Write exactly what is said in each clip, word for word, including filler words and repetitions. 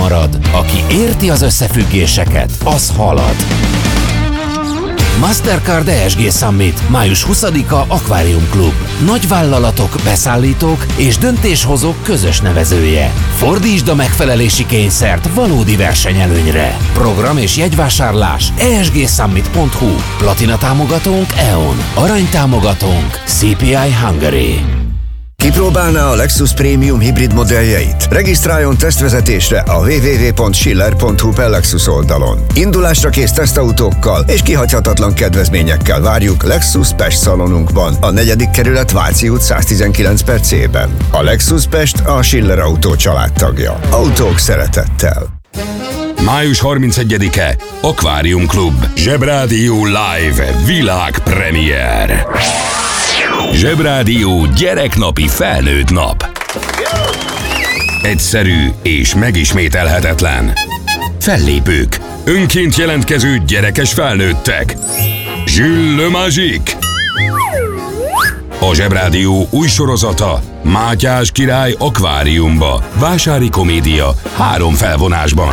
marad. Aki érti az összefüggéseket, az halad. Mastercard e es gé Summit, május huszadika Aquarium Club. Nagyvállalatok, beszállítók és döntéshozók közös nevezője. Fordítsd a megfelelési kényszert valódi versenyelőnyre. Program és jegyvásárlás e es gé summit pont hu. Platina támogatónk é o en. Arany támogatónk cé pé i Hungary. Kipróbálná a Lexus Premium hibrid modelljeit? Regisztráljon tesztvezetésre a double-u double-u double-u pont schiller pont hu per Lexus oldalon. Indulásra kész tesztautókkal és kihagyhatatlan kedvezményekkel várjuk Lexus Pest szalonunkban, a negyedik kerület Váci út száztizenkilenc per C-ben. A Lexus Pest a Schiller Autó családtagja. Autók szeretettel. május harmincegyedike Aquarium Club. Zsebrádió Live világpremiér. Zsebrádió gyereknapi felnőtt nap. Egyszerű és megismételhetetlen. Fellépők, önként jelentkező gyerekes felnőttek. Jules Le Magique. A Zsebrádió új sorozata Mátyás király akváriumba. Vásári komédia három felvonásban.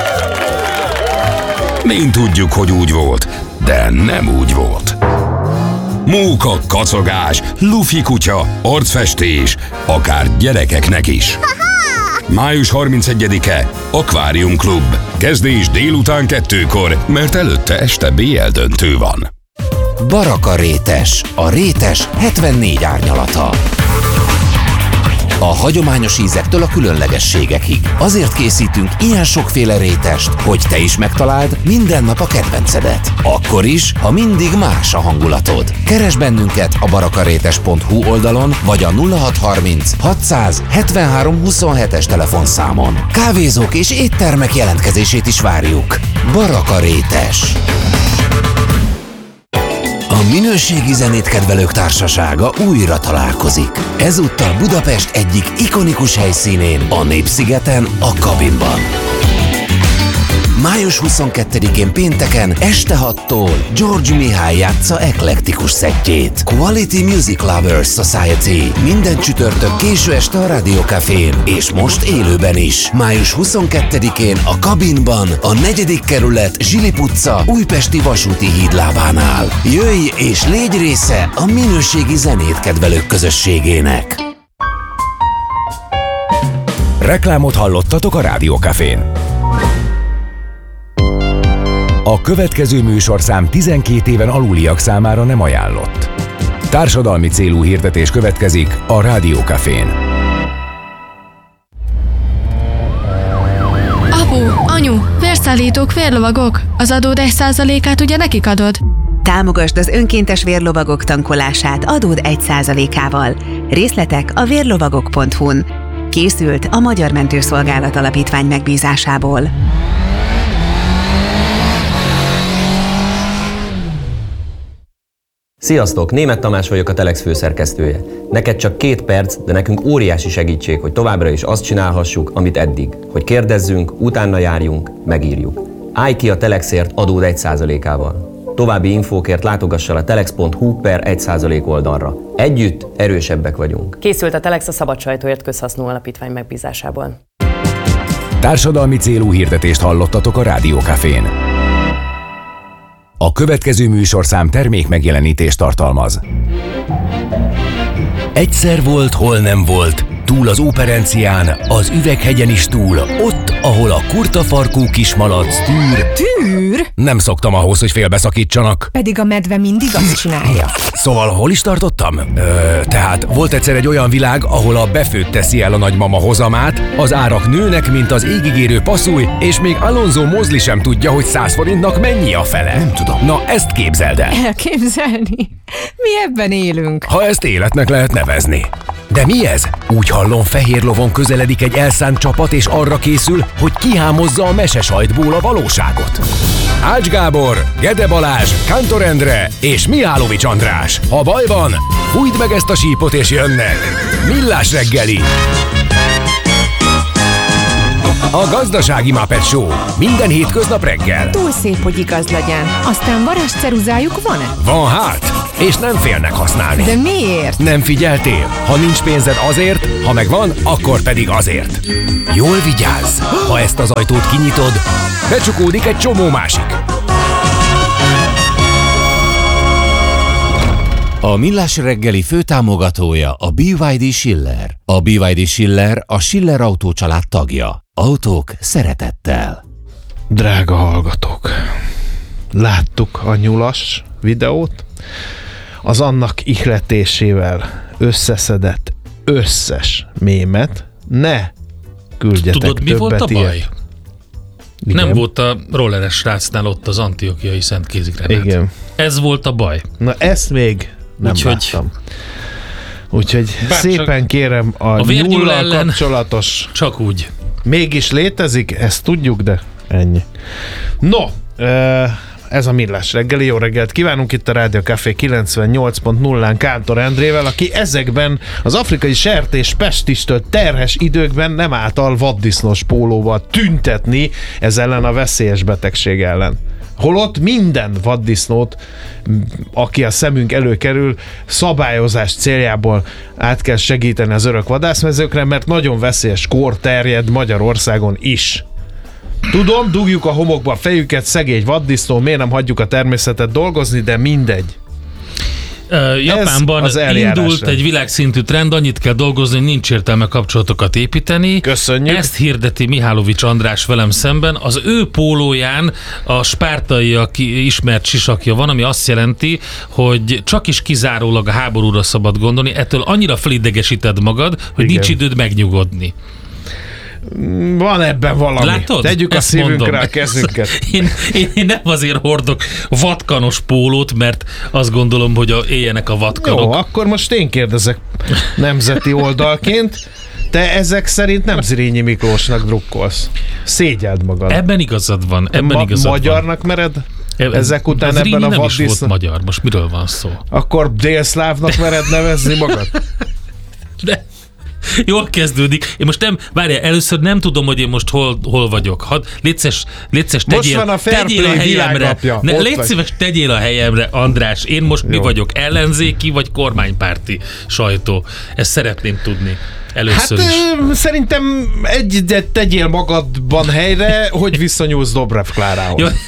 Mind tudjuk, hogy úgy volt, de nem úgy volt. Móka, kacagás, lufi kutya, arcfestés, akár gyerekeknek is. május harmincegyedike Aquarium Club. Kezdés délután kettőkor, mert előtte este bé el döntő van. Baraka rétes, a rétes hetvennégy árnyalata. A hagyományos ízektől a különlegességekig. Azért készítünk ilyen sokféle rétest, hogy te is megtaláld minden nap a kedvencedet. Akkor is, ha mindig más a hangulatod. Keresd bennünket a barakarétes pont hu oldalon, vagy a nulla hat harminc hatszáz hetvenhárom huszonhetes telefonszámon. Kávézók és éttermek jelentkezését is várjuk. Baraka rétes. A minőségi zenét kedvelők társasága újra találkozik. Ezúttal Budapest egyik ikonikus helyszínén, a Népszigeten, a Kabinban. május huszonkettedikén pénteken este hattól George Mihály játsza eklektikus szettjét. Quality Music Lovers Society. Minden csütörtök késő este a Rádió Cafén, és most élőben is. május huszonkettedikén a Kabinban, a negyedik kerület Zsilip utca újpesti vasúti hídlábánál. Jöjj és légy része a minőségi zenét kedvelők közösségének. Reklámot hallottatok a Rádió Cafén. A következő műsorszám tizenkét éven aluliak számára nem ajánlott. Társadalmi célú hirdetés következik a Rádió Cafén. Apu, anyu, vérszállítók, vérlovagok. Az adód egy százalékát ugye nekik adod? Támogasd az önkéntes vérlovagok tankolását adód egy százalékával. Részletek a vérlovagok pont hu-n. Készült a Magyar Mentőszolgálat Alapítvány megbízásából. Sziasztok! Németh Tamás vagyok, a Telex főszerkesztője. Neked csak két perc, de nekünk óriási segítség, hogy továbbra is azt csinálhassuk, amit eddig. Hogy kérdezzünk, utána járjunk, megírjuk. Állj ki a Telexért adód egy százalékával. További infókért látogass el a telex pont hu per egy százalék oldalra. Együtt erősebbek vagyunk. Készült a Telex a Szabad Sajtóért Közhasznú Alapítvány megbízásából. Társadalmi célú hirdetést hallottatok a Rádió Cafén. A következő műsorszám termék megjelenítést tartalmaz. Egyszer volt, hol nem volt, túl az Óperencián, az Üveghegyen is túl, ott, ahol a kurtafarkú kismalac tűr. Tűr? Nem szoktam ahhoz, hogy félbeszakítsanak. Pedig a medve mindig azt csinálja. Szóval hol is tartottam? Ö, tehát volt egyszer egy olyan világ, ahol a befőtt teszi el a nagymama hozamát, az árak nőnek, mint az égigérő passzúj, és még Alonso Mosley sem tudja, hogy száz forintnak mennyi a fele. Nem tudom. Na, ezt képzeld el. Elképzelni? Mi ebben élünk. Ha ezt életnek lehet nevezni. De mi ez? Úgy hallom, fehér lovon közeledik egy elszánt csapat, és arra készül, hogy kihámozza a mesesajtból a valóságot. Ács Gábor, Gede Balázs, Kántor Endre és Mihálovics András. Ha baj van, fújd meg ezt a sípot és jönnek. Millás reggeli. A Gazdasági Muppet Show. Minden hétköznap reggel. Túl szép, hogy igaz legyen. Aztán varázsceruzájuk van-e? Van hát. és nem félnek használni. De miért? Nem figyeltél? Ha nincs pénzed azért, ha megvan, akkor pedig azért. Jól vigyázz! Ha ezt az ajtót kinyitod, becsukódik egy csomó másik. A Millás reggeli főtámogatója a bé vé dé Schiller. A bé vé dé Schiller a Schiller Autó család tagja. Autók szeretettel. Drága hallgatók, láttuk a nyulas videót, az annak ihletésével összeszedett összes mémet, ne küldjetek Tudod, mi többet volt a baj? ilyet. Igen. Nem volt a rolleres srácnál ott az antiochiai Szent Kézigranát. Igen. Ez volt a baj. Na ezt még nem Úgyhogy... láttam. Úgyhogy szépen kérem a, a nyullal kapcsolatos... Csak úgy. Mégis létezik, ezt tudjuk, de ennyi. No, ez a Millás reggeli. Jó reggelt kívánunk itt a Rádió Café kilencvennyolc pont nullán Kántor Endrével, aki ezekben az afrikai sertés pestistől terhes időkben nem által vaddisznós pólóval tüntetni ez ellen a veszélyes betegség ellen. Holott minden vaddisznót, aki a szemünk előkerül, szabályozás céljából át kell segíteni az örök vadászmezőkre, mert nagyon veszélyes kór terjed Magyarországon is. Tudom, dugjuk a homokba a fejüket, szegény vaddisznó, miért nem hagyjuk a természetet dolgozni, de mindegy. Uh, Japánban indult egy világszintű trend, annyit kell dolgozni, nincs értelme kapcsolatokat építeni. Köszönjük. Ezt hirdeti Mihálovics András velem szemben. Az ő pólóján a spártaiak ismert sisakja van, ami azt jelenti, hogy csak is kizárólag a háborúra szabad gondolni, ettől annyira felidegesíted magad, hogy igen, nincs időd megnyugodni. Van ebben valami. Látod? Tegyük ezt a szívünkre mondom. a kezünket. Én, én, én nem azért hordok vatkanos pólót, mert azt gondolom, hogy a, éljenek a vatkanok. Jó, akkor most én kérdezek nemzeti oldalként. Te ezek szerint nem Zrínyi Miklósnak drukkolsz. Szégyeld magad. Ebben igazad van. Ebben Ma- igazad magyarnak van. mered? Ezek után az ebben a nem is volt vaddisznó... magyar. Most miről van szó? Akkor délszlávnak mered nevezni magad? De... Jól kezdődik. Én most nem, várjál, először nem tudom, hogy én most hol, hol vagyok. Hadd, létszes, létszes, tegyél, most van a Fair tegyél a Play helyemre. Ne, légy vagy. szíves, tegyél a helyemre, András. Én most Jó. mi vagyok? Ellenzéki vagy kormánypárti sajtó? Ezt szeretném tudni. Először hát is. Ö, szerintem egyet tegyél magadban helyre, hogy viszonyulsz Dobrev Klárához. Jó.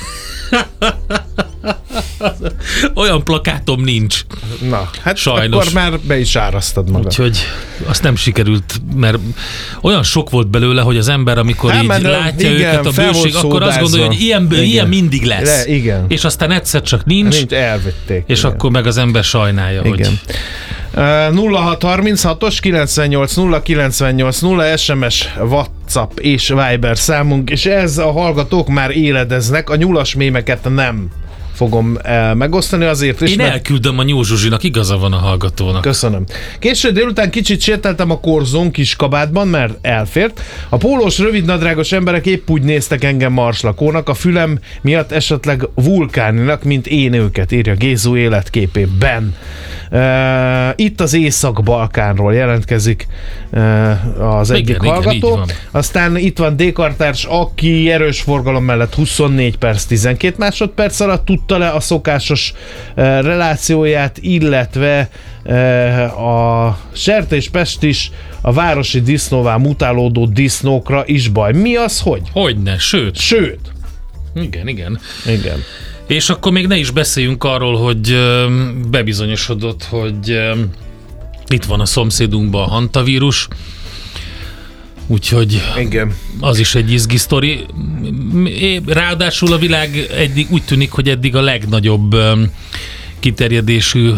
Olyan plakátom nincs. Na, hát sajnos. akkor már be is árasztad magad. Úgyhogy azt nem sikerült, mert olyan sok volt belőle, hogy az ember, amikor hát, így látja igen, őket a bőség, akkor azt gondolja, hogy ilyen, ilyen mindig lesz. Le, igen. És aztán egyszer csak nincs, nincs elvették. És igen, akkor meg az ember sajnálja, igen, hogy... Uh, nulla hat harminchatos kilencvennyolc nulla kilencvennyolc nulla es em es, WhatsApp és Viber számunk, és ez a hallgatók már éledeznek, a nyulas mémeket nem fogom uh, megosztani azért is. Én mert... elküldöm a Nyó Zsuzsinak, igaza van a hallgatónak. Köszönöm. Késő délután kicsit sétáltam a Korzón kiskabátban, mert elfért. A pólós, rövidnadrágos emberek épp úgy néztek engem marslakónak, a fülem miatt esetleg vulkáninak, mint én őket, írja Gézu életképében. Uh, itt az Észak-Balkánról jelentkezik uh, az egyik igen, hallgató. Igen, aztán itt van D-kartárs, aki erős forgalom mellett huszonnégy perc tizenkét másodperc alatt tudta le a szokásos uh, relációját, illetve uh, a sertéspest is a városi disznóvá mutálódó disznókra is baj. Mi az, hogy? Hogyne, sőt. Sőt. Igen, igen. Igen. És akkor még ne is beszéljünk arról, hogy bebizonyosodott, hogy itt van a szomszédunkban a hantavírus, úgyhogy igen, az is egy izgi sztori. Ráadásul a világ eddig úgy tűnik, hogy eddig a legnagyobb kiterjedésű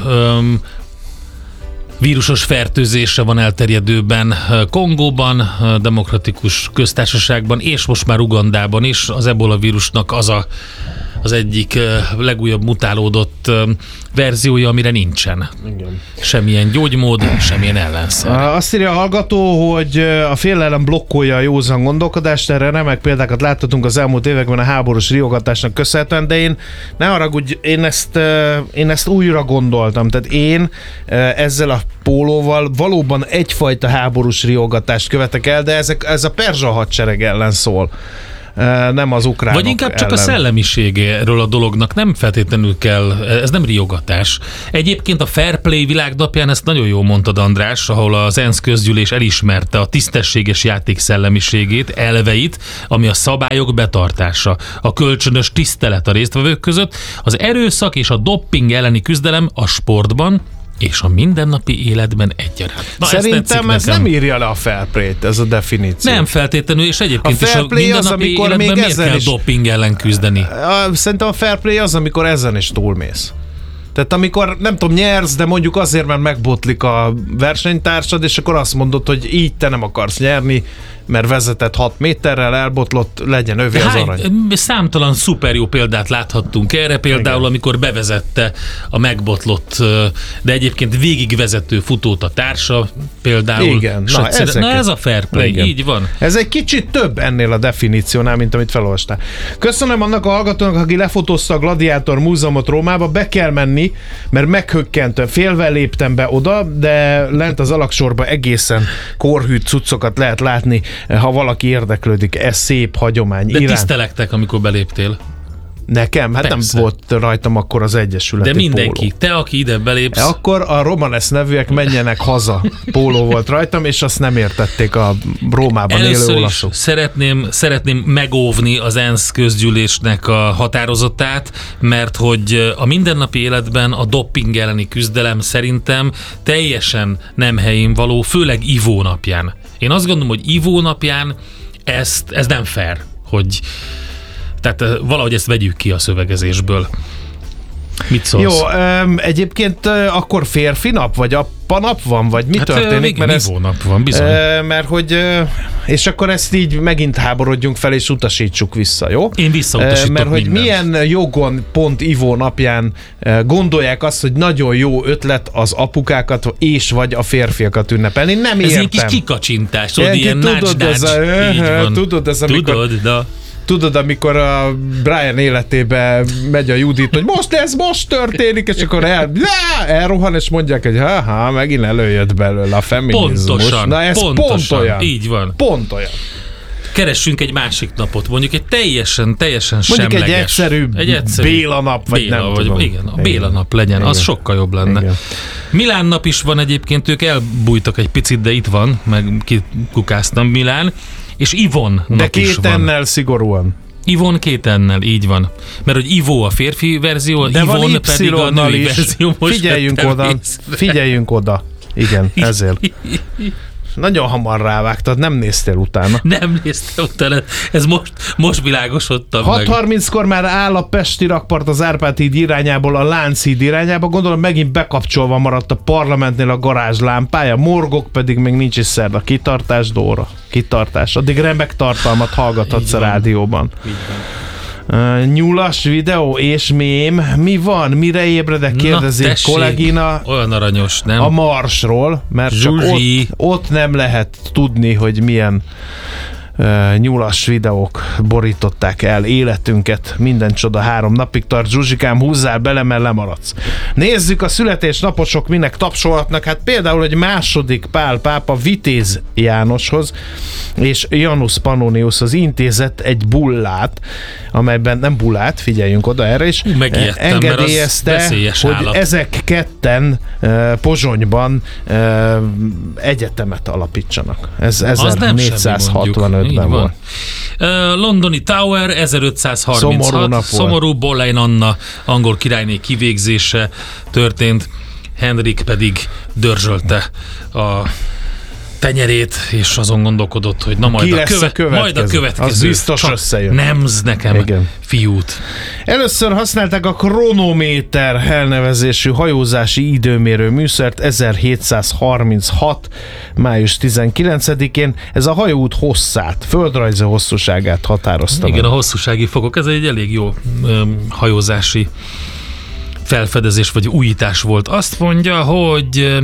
vírusos fertőzésre van elterjedőben Kongóban, Demokratikus Köztársaságban, és most már Ugandában is. Az ebola vírusnak az a az egyik legújabb mutálódott verziója, amire nincsen. Igen. Semmilyen gyógymód, semmilyen ellenszer. Azt írja a hallgató, hogy a félelem blokkolja a józan gondolkodást, erre remek példákat láthatunk az elmúlt években a háborús riogatásnak köszönhetően, de én ne haragudj, én ezt, én ezt újra gondoltam. Tehát én ezzel a pólóval valóban egyfajta háborús riogatást követek el, de ezek, ez a perzsa hadsereg ellen szól. nem az ukránok Vagy inkább csak ellen. a szellemiségéről a dolognak nem feltétlenül kell, ez nem riogatás. Egyébként a Fair Play világnapján ezt nagyon jól mondtad, András, ahol az ENSZ közgyűlés elismerte a tisztességes játék szellemiségét, elveit, ami a szabályok betartása, a kölcsönös tisztelet a résztvevők között, az erőszak és a dopping elleni küzdelem a sportban és a mindennapi életben egyaránt. Na, Szerintem ez, ez nem írja le a fair play-t, ez a definíció. Nem feltétlenül, és egyébként a is a mindennapi az, életben még miért kell is... doping ellen küzdeni? Szerintem a fair play az, amikor ezen is túlmész. Tehát amikor, nem tudom, nyersz, de mondjuk azért, mert megbotlik a versenytársad, és akkor azt mondod, hogy így te nem akarsz nyerni, mert vezetett hat méterrel, elbotlott, legyen övé az arany. Számtalan szuper jó példát láthattunk erre, például igen. amikor bevezette a megbotlott, de egyébként végigvezető futót a társa, például. Igen, na, ezeket, na ez a fair play, igen. így van. Ez egy kicsit több ennél a definíciónál, mint amit felolvastál. Köszönöm annak a hallgatónak, aki lefotózta a Gladiátor Múzeumot Rómába, be kell menni, mert meghökkentem, félve léptem be oda, de lent az alaksorban egészen korhűt cuccokat lehet látni, ha valaki érdeklődik, ez szép hagyomány. De iránt. Tisztelektek, amikor beléptél. Nekem? Hát Persze. nem volt rajtam akkor az egyesületi De mindenki, póló. Te, aki ide belépsz. Akkor a Romanes nevűek menjenek haza póló volt rajtam, és azt nem értették a Rómában Először élő olaszok. Szeretném, szeretném megóvni az ENSZ közgyűlésnek a határozatát, mert hogy a mindennapi életben a dopping elleni küzdelem szerintem teljesen nem helyén való, főleg ivó napján. Én azt gondolom, hogy ivó napján ezt, ez nem fair, hogy tehát valahogy ezt vegyük ki a szövegezésből. Mit szólsz? Jó, egyébként akkor férfi nap, vagy apa nap van, vagy mi hát történik? Mert ez nap van, bizony. Mert hogy, és akkor ezt így megint háborodjunk fel, és utasítsuk vissza, jó? Én visszautasítok Mert hogy mindent. milyen jogon pont ivó napján gondolják azt, hogy nagyon jó ötlet az apukákat és vagy a férfiakat ünnepelni. Nem ez értem. Ez egy kis kikacsintás, tudod, ilyen tudod, ez a, tudod, ez amikor... Tudod, de... Tudod, amikor a Brian életébe megy a Judit, hogy most ez most történik, és akkor el, elrohan, és mondják, hogy ha megint előjött belőle a feminizmus. Pontosan, Na ez pontosan, pont olyan. Így van. Pont olyan. Keressünk egy másik napot, mondjuk egy teljesen, teljesen mondjuk semleges. egy egyszerű, egy egyszerű Béla nap, vagy Béla, nem vagy, tudom. Igen, a Béla igen. nap legyen, igen. az sokkal jobb lenne. Igen. Milán nap is van egyébként, ők elbújtak egy picit, de itt van, meg kikukáztam Milán, és Ivon nap de is van. De két ennel szigorúan. Ivon két ennel, így van. Mert hogy Ivo a férfi verzió, de Ivon pedig a női is. verzió. Most figyeljünk oda, észre. figyeljünk oda. Igen, ezért. Nagyon hamar rávágtad, nem néztél utána. Nem néztél utána, ez most, most világosodtam meg. hat harminckor már áll a Pesti rakpart az Árpád híd irányából a Lánchíd irányába, gondolom megint bekapcsolva maradt a parlamentnél a garázs lámpája, morgok pedig még nincs is szerda. Kitartás, Dóra, kitartás. Addig remek tartalmat hallgathatsz a rádióban. Így van. Uh, nyulas videó és mém. Mi van? Mire ébredek? Kérdezik Na, kollégina. Olyan aranyos, nem? A Marsról, mert Zsuzsi. Csak ott, ott nem lehet tudni, hogy milyen uh, nyulas videók borították el életünket. Minden csoda három napig tart. Zsuzsikám, húzzál bele, mert lemaradsz. Nézzük a születésnaposok minek tapsolhatnak. Hát például egy második Pál pápa Vitéz Jánoshoz és Janus Pannoniushoz intézett egy bullát, amelyben nem bullát, figyeljünk oda erre is, megijedtem, engedélyezte, hogy állat. ezek ketten uh, Pozsonyban uh, egyetemet alapítsanak. Ez ezernégyszázhatvanötben volt. Uh, Londoni Tower ezerötszázharminchat, szomorú, szomorú Boleyn Anna angol királyné kivégzése történt, Henrik pedig dörzsölte a tenyerét, és azon gondolkodott, hogy na majd, a, követ, a majd a következő. Az biztos összejön. Nemz nekem Igen. fiút. Először használták a kronométer elnevezésű hajózási időmérő műszert ezerhétszázharminchat. május tizenkilencedikén. Ez a hajóút hosszát, földrajzi hosszúságát határozta. Igen, meg. A hosszúsági fokok, ez egy elég jó um, hajózási felfedezés vagy újítás volt. Azt mondja, hogy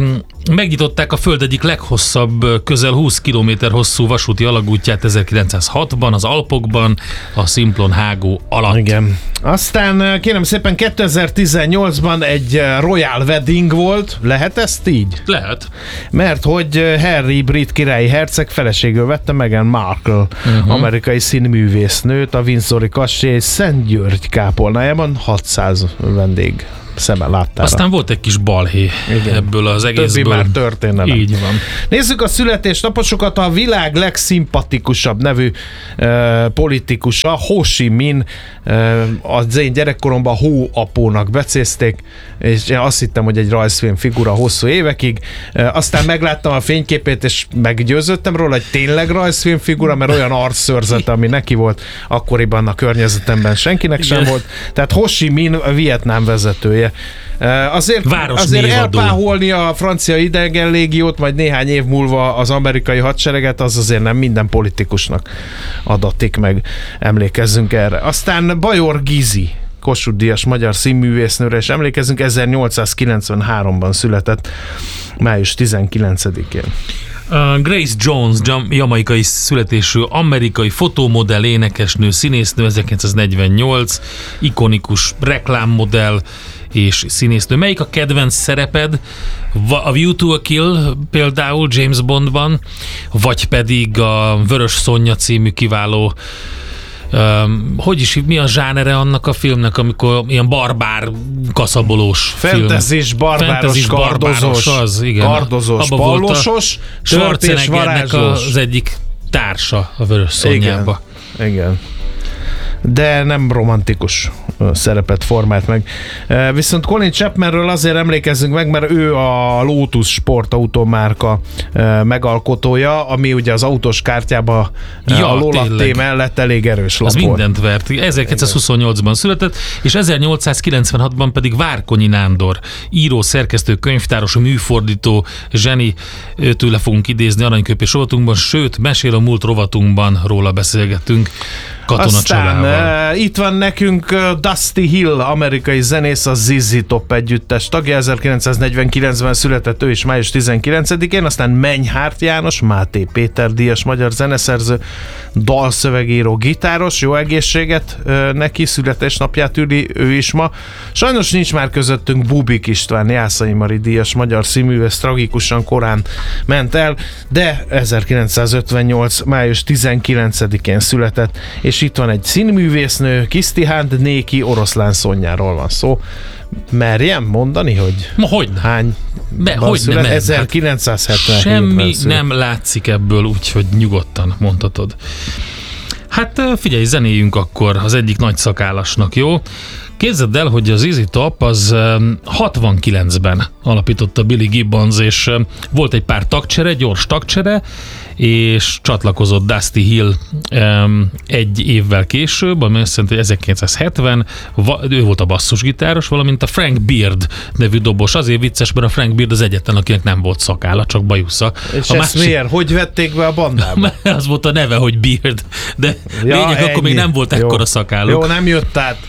megnyitották a Föld egyik leghosszabb, közel húsz kilométer hosszú vasúti alagútját ezerkilencszázhatban az Alpokban, a Simplon-hágó alatt. Igen. Aztán kérem szépen kétezer-tizennyolcban egy Royal Wedding volt. Lehet ezt így? Lehet. Mert hogy Harry brit királyi herceg feleségül vette Meghan Markle, uh-huh. amerikai színművésznőt a Windsori kastély Szent György kápolnájában hatszáz vendég szemmel láttára. Aztán volt egy kis balhé igen. ebből az egészből. Többi már történelem. Így van. Nézzük a születésnaposokat. A világ legszimpatikusabb nevű uh, politikusa, Ho Chi Minh, uh, az én gyerekkoromban Hó apónak becézték, és én azt hittem, hogy egy rajzfilm figura hosszú évekig. Uh, aztán megláttam a fényképét, és meggyőződtem róla, hogy tényleg rajzfilm figura, mert olyan arcszőrzete, ami neki volt, akkoriban a környezetemben senkinek sem igen. volt. Tehát Ho Chi Minh a Vietnám vezetője. Azért, azért elpáholni a francia idegenlégiót, majd néhány év múlva az amerikai hadsereget, az azért nem minden politikusnak adatik meg. Emlékezzünk erre. Aztán Bajor Gizi, Kossuth-díjas magyar színművésznőre, és emlékezzünk, ezernyolcszázkilencvenháromban született, május tizenkilencedikén. Uh, Grace Jones, jamaikai születésű amerikai fotómodell, énekesnő, színésznő, ezerkilencszáznegyvennyolc, ikonikus reklámmodell és színésznő. Melyik a kedvenc szereped? A View to a Kill például James Bondban, vagy pedig a Vörös Szonya című kiváló Um, hogy is, mi a zsánere annak a filmnek, amikor ilyen barbár kaszabolós Fentezis, barbáros, Fentezis, kardozós, az, igen. Kardozós, ballosos, törpés, varázslós. Az egyik társa a Vörös Szonyába. Igen, igen. De nem romantikus szerepet formált meg. Viszont Colin Chapmanről azért emlékezzünk meg, mert ő a Lotus sportautomárka megalkotója, ami ugye az autós kártyába ja, a Lolatté mellett elég erős lap az volt. Mindent vert. ezerkilencszázhuszonnyolcban született, és ezernyolcszázkilencvenhatban pedig Várkonyi Nándor, író, szerkesztő, könyvtáros, műfordító, zseni, tőle fogunk idézni Aranyköpés rovatunkban, sőt, Mesél a múlt rovatunkban róla beszélgettünk. Aztán uh, itt van nekünk uh, Dusty Hill, amerikai zenész, a zé zé Top együttes tagja, ezerkilencszáznegyvenkilencben született ő is május tizenkilencedikén, aztán Menyhárt János, Máté Péter díjas magyar zeneszerző, dalszövegíró, gitáros, jó egészséget uh, neki, születésnapját üli ő is ma. Sajnos nincs már közöttünk Bubik István, Jászai Mari díjas magyar színművész, tragikusan korán ment el, de ezerkilencszázötvennyolc május tizenkilencedikén született, és és itt van egy színművésznő, Kisztihánd Néki Oroszlán Szonyáról van szó. Merjem mondani, hogy Ma, hogy hány Be, hogy nem, ezerkilencszázhetvenhétben semmi szület. Nem látszik ebből, úgyhogy nyugodtan mondhatod. Hát figyelj, zenéljünk akkor az egyik nagy szakállasnak, jó? Képzeld el, hogy az zé zé Top az hatvankilencben alapította Billy Gibbons, és volt egy pár tagcsere, gyors tagcsere, és csatlakozott Dusty Hill um, egy évvel később, ami azt jelenti, hogy ezerkilencszázhetven, ő volt a basszusgitáros, valamint a Frank Beard nevű dobos. Azért vicces, mert a Frank Beard az egyetlen, akinek nem volt szakálla, csak bajusza. És a ezt másik... miért? Hogy vették be a bandába? Az volt a neve, hogy Beard, de ja, lényeg, ennyi. Akkor még nem volt ekkora szakálluk. Jó, nem jött át.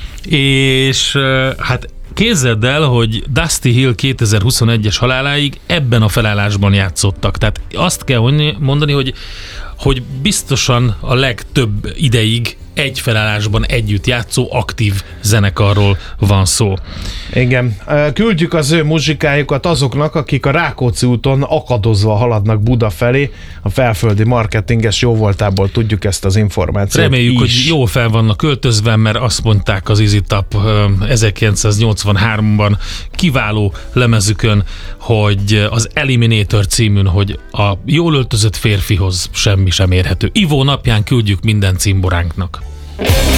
És hát képzeld el, hogy Dusty Hill kétezer-huszonegyes haláláig ebben a felállásban játszottak. Tehát azt kell mondani, hogy, hogy biztosan a legtöbb ideig egy felállásban együtt játszó aktív zenekarról van szó. Igen. Küldjük az ő muzsikájukat azoknak, akik a Rákóczi úton akadozva haladnak Buda felé. A felföldi marketinges jóvoltából tudjuk ezt az információt. Reméljük, is. hogy jól fel vannak költözve, mert azt mondták az Easy Top ezerkilencszáznyolcvanháromban kiváló lemezükön, hogy az Eliminator címűn, hogy a jól öltözött férfihoz semmi sem érhető. Ivó napján küldjük minden cimboránknak.